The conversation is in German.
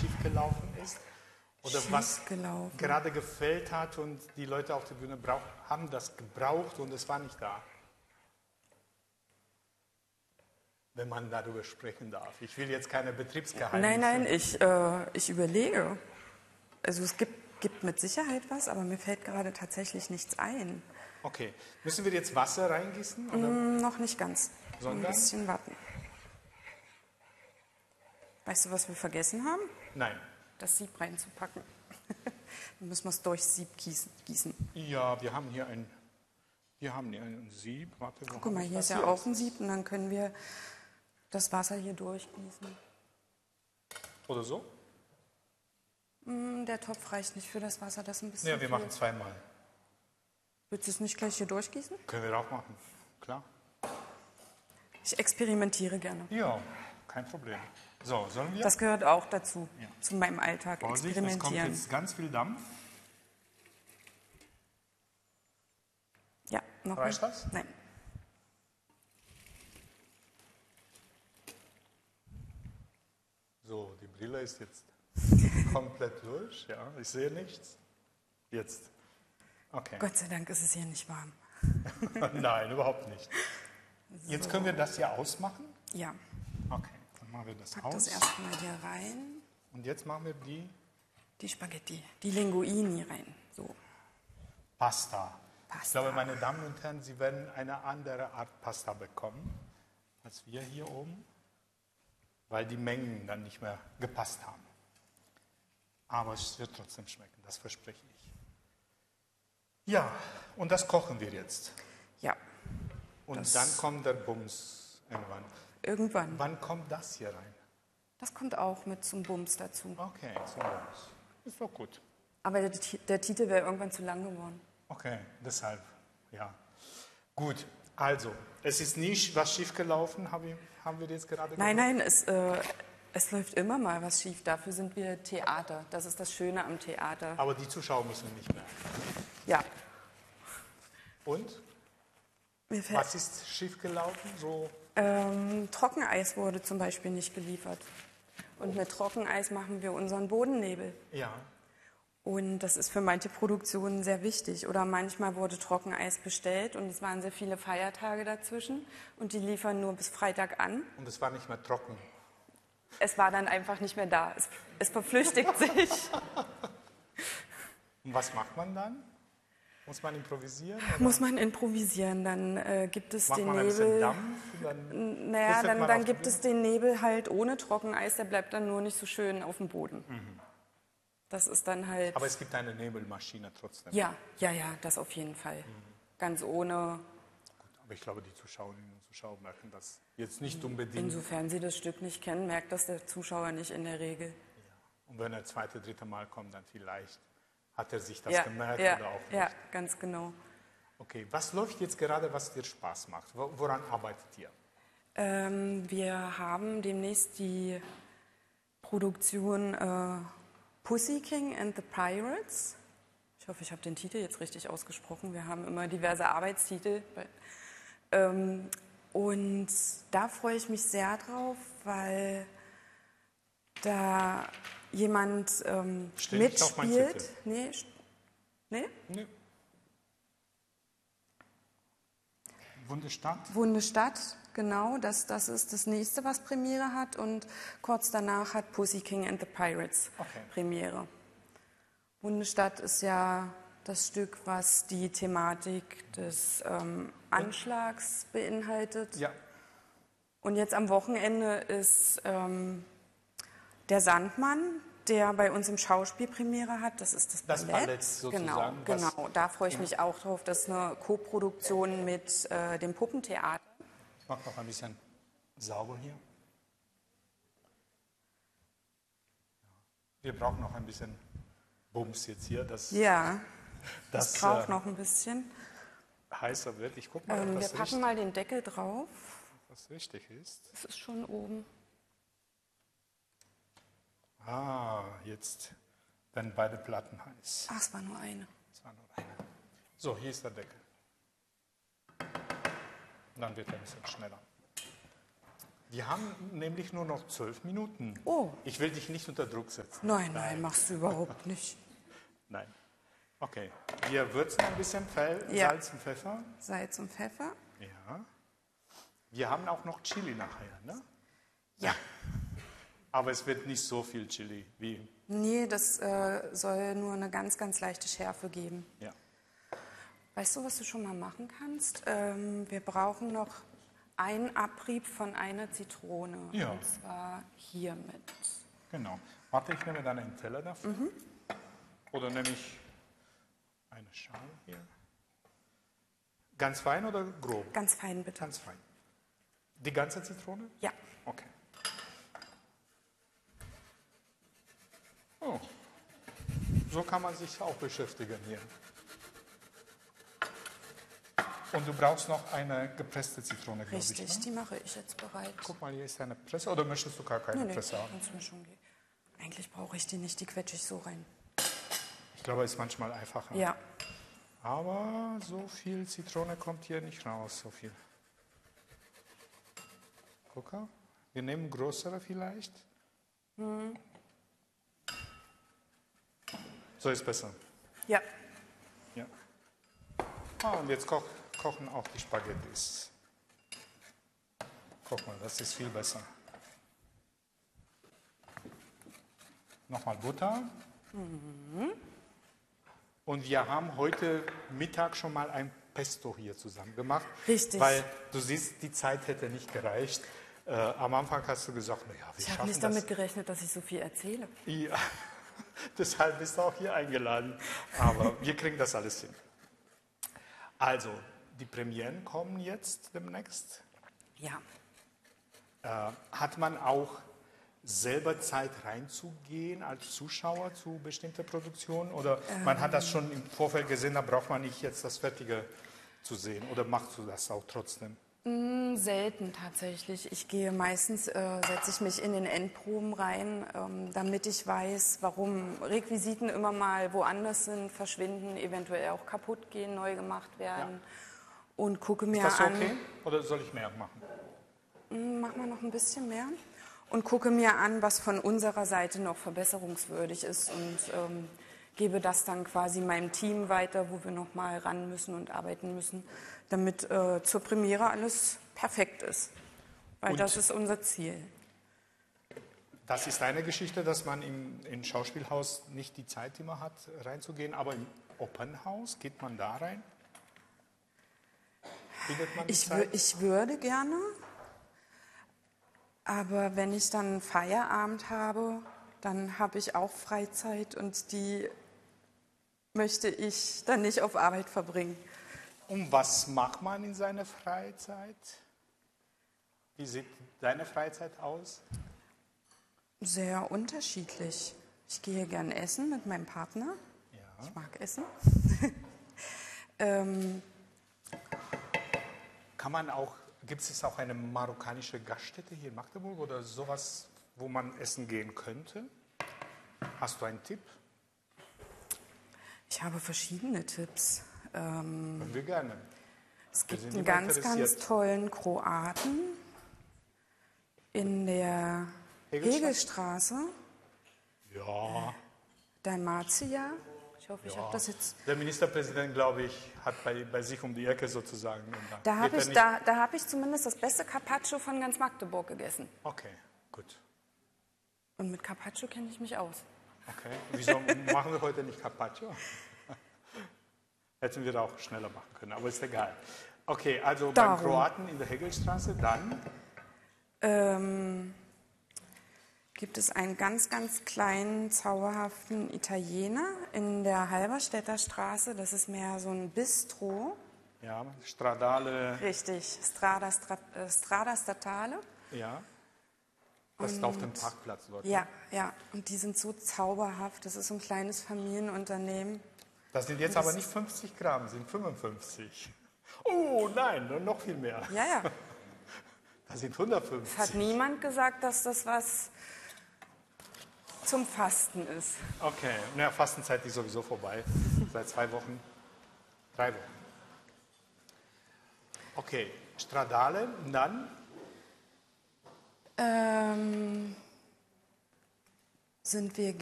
schiefgelaufen ist oder was gerade gefehlt hat und die Leute auf der Bühne haben das gebraucht und es war nicht da. Wenn man darüber sprechen darf. Ich will jetzt keine Betriebsgeheimnisse. Nein, ich überlege. Also es gibt mit Sicherheit was, aber mir fällt gerade tatsächlich nichts ein. Okay. Müssen wir jetzt Wasser reingießen? Oder? Noch nicht ganz. Sondern? Ein bisschen warten. Weißt du, was wir vergessen haben? Nein. Das Sieb reinzupacken. Dann müssen wir es durch Sieb gießen. Ja, wir haben hier ein Sieb. Warte, guck mal, hier ist ja auch ein Sieb und dann können wir das Wasser hier durchgießen. Oder so? Der Topf reicht nicht für das Wasser, das ist ein bisschen. Ja, wir machen zweimal. Willst du es nicht gleich hier durchgießen? Können wir auch machen, klar. Ich experimentiere gerne. Ja, kein Problem. So, sollen wir? Das gehört auch dazu, zu meinem Alltag. Vorsicht, experimentieren. Es kommt jetzt ganz viel Dampf. Ja, noch reicht nicht. Das? Nein. So, die Brille ist jetzt komplett durch. Ja, ich sehe nichts. Jetzt. Okay. Gott sei Dank ist es hier nicht warm. Nein, überhaupt nicht. So. Jetzt können wir das hier ausmachen? Ja. Okay, dann machen wir das Pack aus. das erstmal hier rein. Und jetzt machen wir die Spaghetti, die Linguini rein. So. Pasta. Ich glaube, meine Damen und Herren, Sie werden eine andere Art Pasta bekommen, als wir hier oben, weil die Mengen dann nicht mehr gepasst haben. Aber es wird trotzdem schmecken, das verspreche ich. Ja, und das kochen wir jetzt. Ja. Und dann kommt der Bums irgendwann. Irgendwann. Wann kommt das hier rein? Das kommt auch mit zum Bums dazu. Okay, zum Bums. Ist doch gut. Aber der Titel wäre irgendwann zu lang geworden. Okay, deshalb, ja. Gut, also, es ist nicht was schiefgelaufen, haben wir jetzt gerade gehört? Nein, es läuft immer mal was schief. Dafür sind wir Theater. Das ist das Schöne am Theater. Aber die Zuschauer müssen nicht mehr. Ja. Und? Was ist schiefgelaufen? So? Trockeneis wurde zum Beispiel nicht geliefert. Und mit Trockeneis machen wir unseren Bodennebel. Ja. Und das ist für manche Produktionen sehr wichtig. Oder manchmal wurde Trockeneis bestellt und es waren sehr viele Feiertage dazwischen und die liefern nur bis Freitag an. Und es war nicht mehr trocken. Es war dann einfach nicht mehr da. Es verflüchtigt sich. Und was macht man dann? Muss man improvisieren? Oder? Muss man improvisieren, dann gibt es macht den man Nebel. Dampf, dann gibt es den Nebel halt ohne Trockeneis, der bleibt dann nur nicht so schön auf dem Boden. Mhm. Das ist dann halt. Aber es gibt eine Nebelmaschine trotzdem. Ja, das auf jeden Fall. Mhm. Ganz ohne. Gut, aber ich glaube, die Zuschauerinnen und Zuschauer merken das jetzt nicht unbedingt. Insofern sie das Stück nicht kennen, merkt das der Zuschauer nicht in der Regel. Ja. Und wenn er zweite, dritte Mal kommt, dann vielleicht hat er sich das gemerkt oder auch nicht. Ja, ganz genau. Okay, was läuft jetzt gerade, was dir Spaß macht? Woran arbeitet ihr? Wir haben demnächst die Produktion Pussy King and the Pirates. Ich hoffe, ich habe den Titel jetzt richtig ausgesprochen. Wir haben immer diverse Arbeitstitel. Und da freue ich mich sehr drauf, weil da jemand mitspielt. Nee? Wundestadt, genau. Das ist das nächste, was Premiere hat. Und kurz danach hat Pussy King and the Pirates Premiere. Wundestadt ist ja das Stück, was die Thematik des Anschlags beinhaltet. Ja. Und jetzt am Wochenende ist der Sandmann, der bei uns im Schauspiel Premiere hat. Das ist das Ballett sozusagen. Genau. Da freue ich mich auch drauf. Das ist eine Koproduktion mit dem Puppentheater. Ich mache noch ein bisschen sauber hier. Wir brauchen noch ein bisschen Bums jetzt hier. Das braucht noch ein bisschen. Heißer wird. Ich gucke mal, wir packen mal den Deckel drauf. Was richtig ist. Das ist schon oben. Jetzt werden beide Platten heiß. Ach, es war nur eine. So, hier ist der Deckel. Dann wird er ein bisschen schneller. Wir haben nämlich nur noch 12 Minuten. Oh. Ich will dich nicht unter Druck setzen. Nein, machst du überhaupt nicht. Nein. Okay. Wir würzen ein bisschen Salz und Pfeffer. Salz und Pfeffer. Ja. Wir haben auch noch Chili nachher, ne? Ja. Aber es wird nicht so viel Chili wie... Nee, das soll nur eine ganz, ganz leichte Schärfe geben. Ja. Weißt du, was du schon mal machen kannst? Wir brauchen noch einen Abrieb von einer Zitrone. Ja. Und zwar hiermit. Genau. Warte, ich nehme dann einen Teller dafür. Oder nehme ich eine Schale hier. Ganz fein oder grob? Ganz fein, bitte. Ganz fein. Die ganze Zitrone? Ja. Okay. Oh. So kann man sich auch beschäftigen hier. Und du brauchst noch eine gepresste Zitrone, glaube ich. Richtig, Ne? die mache ich jetzt bereit. Guck mal, hier ist eine Presse. Oder möchtest du gar keine Presse haben? Kannst du mir schon geben. Eigentlich brauche ich die nicht, die quetsche ich so rein. Ich glaube, es ist manchmal einfacher. Ja. Aber so viel Zitrone kommt hier nicht raus, so viel. Guck mal, wir nehmen größere vielleicht. So ist besser. Ja. Ja. Und jetzt kochen auch die Spaghettis. Guck mal, das ist viel besser. Nochmal Butter. Und wir haben heute Mittag schon mal ein Pesto hier zusammen gemacht. Richtig. Weil du siehst, die Zeit hätte nicht gereicht. Am Anfang hast du gesagt, naja, wir Ich schaffen habe nicht das. damit gerechnet, dass ich so viel erzähle. Ja, deshalb bist du auch hier eingeladen. Aber wir kriegen das alles hin. Also, die Premieren kommen jetzt demnächst. Ja. Hat man auch selber Zeit reinzugehen als Zuschauer zu bestimmten Produktionen? Oder man hat das schon im Vorfeld gesehen, da braucht man nicht jetzt das Fertige zu sehen? Oder machst du das auch trotzdem? Selten tatsächlich. Ich gehe meistens, setze ich mich in den Endproben rein, damit ich weiß, warum Requisiten immer mal woanders sind, verschwinden, eventuell auch kaputt gehen, neu gemacht werden. Ja. Und gucke mir Ist das an. okay? Oder soll ich mehr machen? Mach mal noch ein bisschen mehr. Und gucke mir an, was von unserer Seite noch verbesserungswürdig ist und gebe das dann quasi meinem Team weiter, wo wir noch mal ran müssen und arbeiten müssen, damit zur Premiere alles perfekt ist. Weil Und das ist unser Ziel. Das ist eine Geschichte, dass man im Schauspielhaus nicht die Zeit immer hat, reinzugehen, aber im Opernhaus, geht man da rein? Findet man die Zeit? Ich würde gerne, aber wenn ich dann Feierabend habe, dann habe ich auch Freizeit und die möchte ich dann nicht auf Arbeit verbringen. Und was macht man in seiner Freizeit? Wie sieht deine Freizeit aus? Sehr unterschiedlich. Ich gehe gern essen mit meinem Partner. Ja. Ich mag Essen. Kann man auch, gibt es auch eine marokkanische Gaststätte hier in Magdeburg oder sowas, wo man essen gehen könnte? Hast du einen Tipp? Ich habe verschiedene Tipps. Können wir gerne. Es gibt einen ganz, ganz tollen Kroaten in der Hegelstraße. Ja. Dalmatia. Ich hoffe, ich habe das jetzt. Der Ministerpräsident, glaube ich, hat bei sich um die Ecke sozusagen. Da habe ich zumindest das beste Carpaccio von ganz Magdeburg gegessen. Okay, gut. Und mit Carpaccio kenne ich mich aus. Okay, wieso machen wir heute nicht Carpaccio? Hätten wir auch schneller machen können, aber ist egal. Okay, also beim Kroaten in der Hegelstraße, dann? Gibt es einen ganz, ganz kleinen, zauberhaften Italiener in der Halberstädter Straße. Das ist mehr so ein Bistro. Ja, Stradale. Richtig, Strada Statale. Ja, das ist auf dem Parkplatz dort. Ja, ja, und die sind so zauberhaft. Das ist so ein kleines Familienunternehmen. Das sind jetzt aber nicht 50 Gramm, sind 55. Oh nein, noch viel mehr. Ja, ja. Das sind 150. Es hat niemand gesagt, dass das was zum Fasten ist. Okay, na, Fastenzeit ist sowieso vorbei. Seit 2 Wochen, 3 Wochen. Okay, Stradale, dann? Sind wir